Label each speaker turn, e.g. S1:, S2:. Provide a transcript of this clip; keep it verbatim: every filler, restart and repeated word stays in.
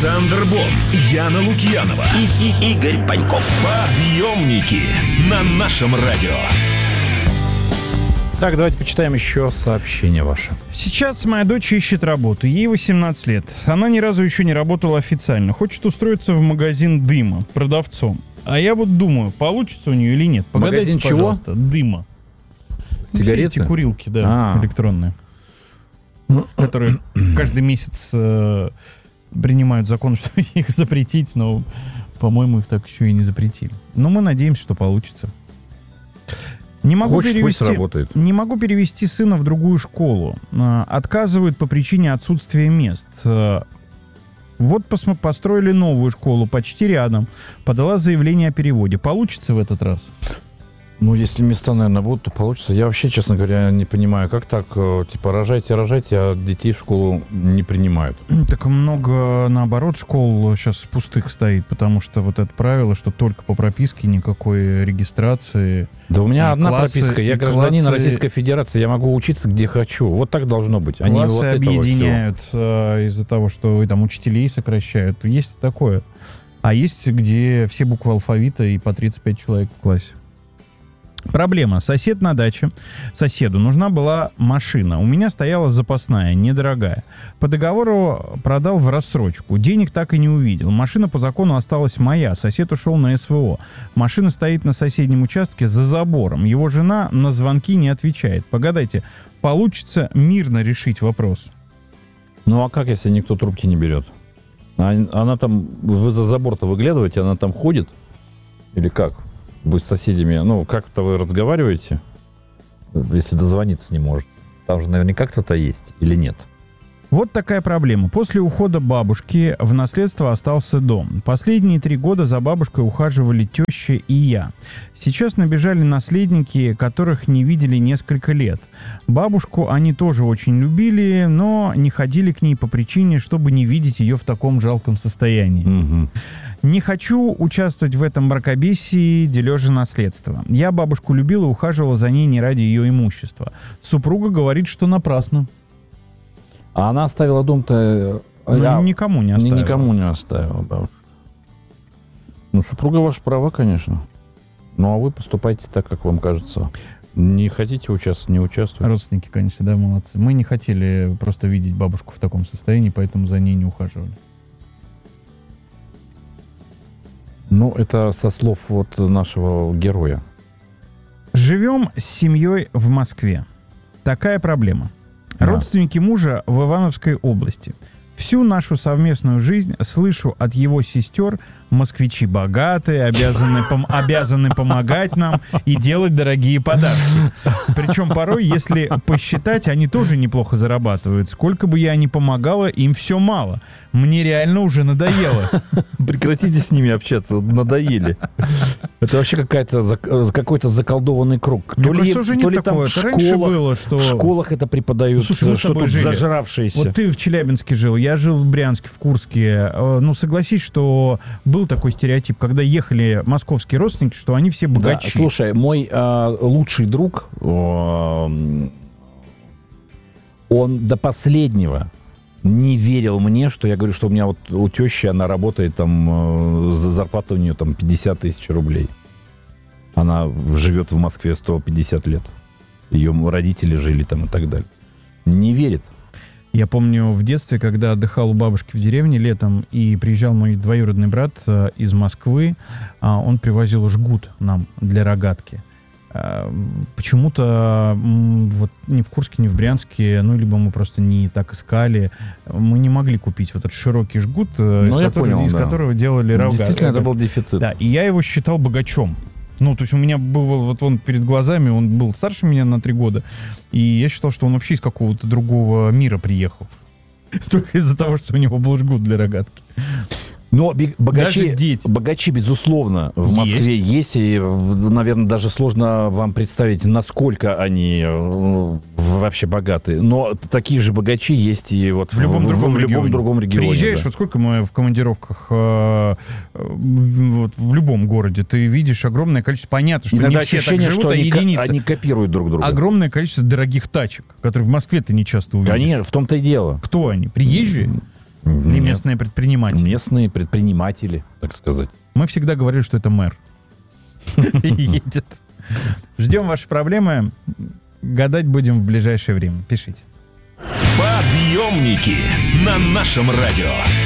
S1: Александр Бон, Яна Лукьянова
S2: и, и Игорь Паньков.
S1: Подъемники на нашем радио.
S3: Так, давайте почитаем еще сообщение ваше.
S4: Сейчас моя дочь ищет работу. Ей восемнадцать лет. Она ни разу еще не работала официально. Хочет устроиться в магазин дыма продавцом. А я вот думаю, получится у нее или нет. Погадайте,
S3: магазин чего?
S4: пожалуйста. Дыма.
S3: Сигареты?
S4: Все эти курилки, да,
S3: А.
S4: электронные. Которые каждый месяц э, принимают закон, что их запретить, но, по-моему, их так еще и не запретили. Но мы надеемся, что получится. Не могу,
S3: Хочет, пусть
S4: перевести,
S3: сработает.
S4: не могу перевести сына в другую школу. Э, Отказывают по причине отсутствия мест. Э, Вот посмо- построили новую школу почти рядом. Подала заявление о переводе. Получится в этот раз?
S3: Ну, если места, наверное, будут, то получится. Я вообще, честно говоря, не понимаю, как так, э, типа, рожайте, рожайте, а детей в школу не принимают.
S4: Так много, наоборот, школ сейчас пустых стоит, потому что вот это правило, что только по прописке, никакой регистрации.
S3: Да у меня
S4: И
S3: одна
S4: классы,
S3: прописка. Я
S4: и
S3: гражданин
S4: классы-
S3: Российской Федерации. Я могу учиться, где хочу. Вот так должно быть. А не
S4: Классы
S3: вот этого всего.
S4: объединяют э, из-за того, что там учителей сокращают. Есть такое. А есть, где все буквы алфавита и по тридцать пять человек в классе. Проблема. Сосед на даче. Соседу нужна была машина. У меня стояла запасная, недорогая. По договору продал в рассрочку. Денег так и не увидел. Машина по закону осталась моя. Сосед ушел на СВО. Машина стоит на соседнем участке за забором. Его жена на звонки не отвечает. Погадайте, получится мирно решить вопрос?
S3: Ну, а как, если никто трубки не берет? А- Она там, вы за забор-то выглядываете, она там ходит? Или как? Вы с соседями, ну, как-то вы разговариваете, если дозвониться не может? Там же наверняка кто-то есть или нет?
S4: Вот такая проблема. После ухода бабушки в наследство остался дом. Последние три года за бабушкой ухаживали теща и я. Сейчас набежали наследники, которых не видели несколько лет. Бабушку они тоже очень любили, но не ходили к ней по причине, чтобы не видеть ее в таком жалком состоянии.
S3: Угу.
S4: Не хочу участвовать в этом мракобесии дележа наследства. Я бабушку любила и ухаживала за ней не ради ее имущества. Супруга говорит, что напрасно.
S3: А она оставила дом-то...
S4: Ну,
S3: а,
S4: никому не
S3: ни-
S4: оставила.
S3: Никому не оставила, да. Ну, супруга ваша права, конечно. Ну, а вы поступайте так, как вам кажется. Не хотите участвовать, не участвуйте.
S4: Родственники, конечно, да, молодцы. Мы не хотели просто видеть бабушку в таком состоянии, поэтому за ней не ухаживали.
S3: Ну, это со слов вот нашего героя.
S4: Живем с семьей в Москве. Такая проблема.
S3: Да.
S4: Родственники мужа в Ивановской области. Всю нашу совместную жизнь слышу от его сестер: москвичи богатые, обязаны, пом- обязаны помогать нам и делать дорогие подарки. Причем порой, если посчитать, они тоже неплохо зарабатывают. Сколько бы я ни помогала, им все мало. Мне реально уже надоело.
S3: Прекратите с ними общаться, надоели. Это вообще какая-то, зак- какой-то заколдованный круг.
S4: Мне
S3: То ли,
S4: кажется, уже
S3: то
S4: нет
S3: ли там
S4: такого.
S3: в
S4: Это раньше
S3: школах,
S4: было, что...
S3: в школах это преподают,
S4: Ну, слушай, мы с
S3: что
S4: тобой
S3: тут
S4: жили.
S3: зажравшиеся.
S4: Вот ты в Челябинске жил, я жил в Брянске, в Курске. Э, Ну, согласись, что был такой стереотип, когда ехали московские родственники, что они все
S3: Да,
S4: богачи.
S3: слушай, мой а, лучший друг, а, он до последнего не верил мне, что я говорю, что у меня вот у тещи, она работает там, э, за зарплата у нее там пятьдесят тысяч рублей. Она живет в Москве сто пятьдесят лет. Ее родители жили там и так далее. Не верит.
S4: Я помню в детстве, когда отдыхал у бабушки в деревне летом, и приезжал мой двоюродный брат э, из Москвы, а, он привозил жгут нам для рогатки. А, почему-то м, вот ни в Курске, ни в Брянске, ну, либо мы просто не так искали, мы не могли купить вот этот широкий жгут, э, из,
S3: Ну, я
S4: которого,
S3: понял,
S4: из
S3: да.
S4: которого делали рога.
S3: Действительно, это был дефицит.
S4: Да, и я его считал богачом. Ну, то есть у меня был вот он перед глазами, он был старше меня на три года, и я считал, что он вообще из какого-то другого мира приехал. Только из-за того, что у него был жгут для рогатки.
S3: Но би- богачи,
S4: Даже дети.
S3: богачи, безусловно, в Москве есть. И, наверное, даже сложно вам представить, насколько они э, вообще богаты. Но такие же богачи есть и вот
S4: В любом,
S3: в,
S4: другом,
S3: в любом
S4: регионе.
S3: другом регионе.
S4: Приезжаешь,
S3: да.
S4: вот сколько мы в командировках э, в, вот, в любом городе, ты видишь огромное количество, понятно, что
S3: Иногда
S4: не все так
S3: ощущение,
S4: живут,
S3: что
S4: а
S3: они, ко-
S4: единицы.
S3: они копируют друг друга.
S4: Огромное количество дорогих тачек, которые в Москве ты не часто увидишь.
S3: Конечно, в том-то и дело.
S4: Кто они? Приезжие? Или местные предприниматели?
S3: Местные предприниматели, так сказать.
S4: Мы всегда говорили, что это мэр. Едет. Ждем ваши проблемы. Гадать будем в ближайшее время. Пишите.
S1: Подъемники на нашем радио.